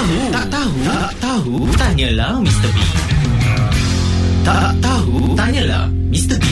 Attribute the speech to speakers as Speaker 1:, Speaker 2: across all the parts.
Speaker 1: tahu, tanyalah Mr. B. Tak tahu, tanyalah Mr. B.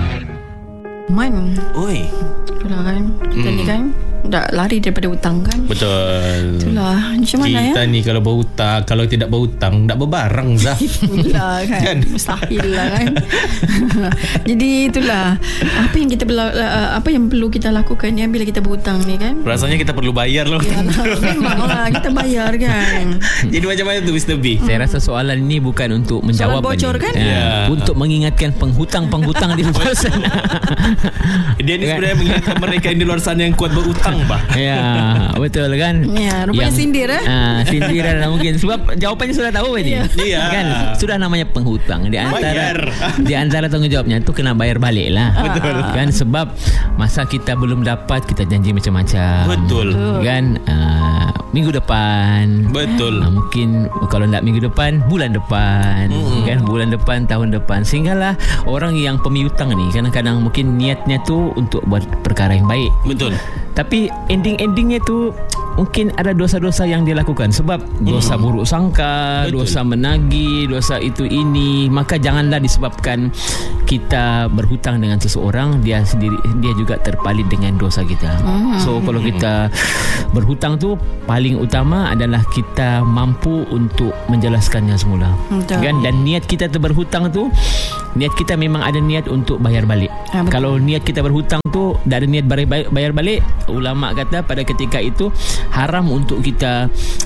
Speaker 2: Man,
Speaker 1: Oi.
Speaker 2: itulah kan, kita ni kan dah lari daripada hutang kan.
Speaker 3: Betul.
Speaker 2: Itulah, macam mana
Speaker 3: Kita
Speaker 2: ya?
Speaker 3: ni kalau berhutang, kalau tidak berhutang, tak berbarang Zah.
Speaker 2: Itulah kan, mustahil lah kan. Jadi itulah apa yang kita apa yang perlu kita lakukan ya bila kita berhutang ni kan.
Speaker 3: Rasanya kita perlu bayar loh.
Speaker 2: Memanglah kita bayar kan.
Speaker 3: Jadi macam mana tu Mr. B?
Speaker 4: Saya rasa soalan ini bukan untuk menjawab
Speaker 2: Soalan bocor
Speaker 4: ini.
Speaker 2: kan?
Speaker 3: Ya.
Speaker 4: Untuk mengingatkan penghutang-penghutang di luar sana.
Speaker 3: Dia ni sebenarnya mengingatkan mereka yang di luar sana yang kuat berhutang bah.
Speaker 4: Ya, betul kan?
Speaker 2: Ya, rupanya sindir
Speaker 4: sindiran lah mungkin. Sebab jawapannya sudah tahu ini.
Speaker 3: Ya.
Speaker 4: Kan? Sudah namanya penghutang.
Speaker 3: Bayar.
Speaker 4: Di antara tanggungjawabnya tu kena bayar balik lah.
Speaker 3: Betul.
Speaker 4: Kan sebab masa kita belum dapat, kita janji macam-macam.
Speaker 3: Betul.
Speaker 4: Kan? Minggu depan.
Speaker 3: Betul.
Speaker 4: Mungkin kalau tak minggu depan, bulan depan. Kan? Bulan depan, tahun depan. Sehinggalah orang yang pemiutang ni kadang-kadang mungkin niatnya tu untuk buat perkara yang baik.
Speaker 3: Betul.
Speaker 4: Tapi ending-endingnya tu mungkin ada dosa-dosa yang dia lakukan. Sebab dosa buruk sangka,
Speaker 3: Betul.
Speaker 4: dosa menagih, dosa itu ini. Maka janganlah disebabkan kita berhutang dengan seseorang, dia juga terpalit dengan dosa kita. So kalau kita berhutang tu, paling utama adalah kita mampu untuk menjelaskannya semula.
Speaker 2: Betul.
Speaker 4: Kan? Dan niat kita tu berhutang tu, niat kita memang ada niat untuk bayar balik. Kalau niat kita berhutang tu tak ada niat bayar balik, ulama kata pada ketika itu haram untuk kita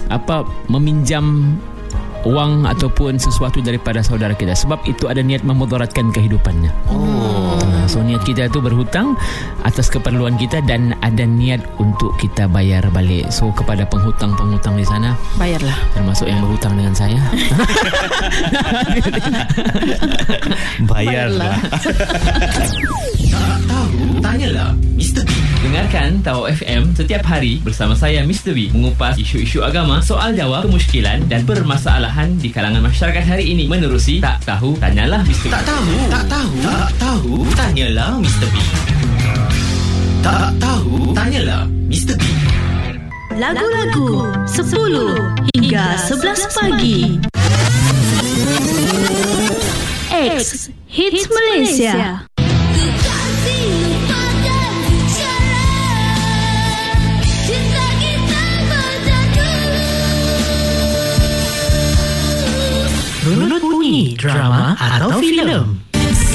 Speaker 4: meminjam wang ataupun sesuatu daripada saudara kita, sebab itu ada niat memudaratkan kehidupannya. So niat kita tu berhutang atas keperluan kita dan ada niat untuk kita bayar balik. So kepada penghutang-penghutang di sana,
Speaker 2: Bayarlah.
Speaker 4: termasuk yang berhutang dengan saya,
Speaker 3: Bayarlah.
Speaker 1: Tak tahu, tanyalah Mr. B.
Speaker 5: Dengarkan Tahu FM setiap hari bersama saya Mr. B mengupas isu-isu agama, soal jawab, kemusykilan dan permasalahan di kalangan masyarakat hari ini menerusi Tak Tahu Tanyalah Mr. B.
Speaker 1: Tak tahu, tanyalah Mr. B. Tak tahu, tanyalah Mr. B.
Speaker 6: Lagu-lagu 10 hingga 11 pagi. X Hits Malaysia.
Speaker 1: Runut bunyi drama atau filem.